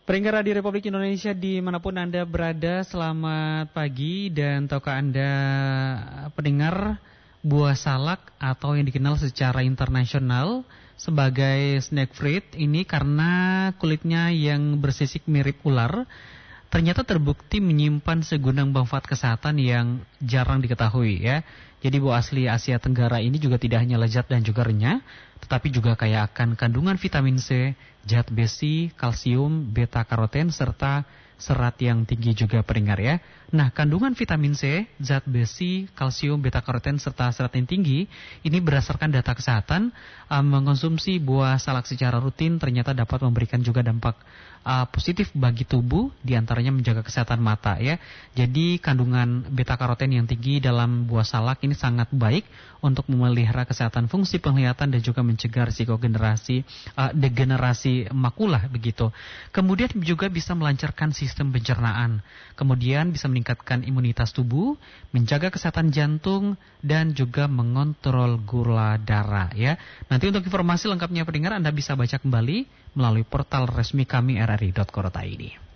Pendengar Radio Republik Indonesia dimanapun Anda berada, selamat pagi. Dan tahukah Anda pendengar, buah salak atau yang dikenal secara internasional sebagai snake fruit ini karena kulitnya yang bersisik mirip ular, ternyata terbukti menyimpan segudang manfaat kesehatan yang jarang diketahui ya. Jadi buah asli Asia Tenggara ini juga tidak hanya lezat dan juga renyah, tetapi juga kaya akan kandungan vitamin C, zat besi, kalsium, beta karoten, serta serat yang tinggi juga pendengar ya. Nah, kandungan vitamin C, zat besi, kalsium, beta karoten, serta serat yang tinggi ini berdasarkan data kesehatan, mengkonsumsi buah salak secara rutin ternyata dapat memberikan juga dampak positif bagi tubuh, diantaranya menjaga kesehatan mata ya. Jadi kandungan beta karoten yang tinggi dalam buah salak ini sangat baik untuk memelihara kesehatan fungsi penglihatan dan juga mencegah risiko degenerasi makula begitu. Kemudian juga bisa melancarkan sistem pencernaan. Kemudian bisa meningkatkan imunitas tubuh, menjaga kesehatan jantung dan juga mengontrol gula darah ya. Nanti untuk informasi lengkapnya pendengar Anda bisa baca kembali melalui portal resmi kami rri.co.id.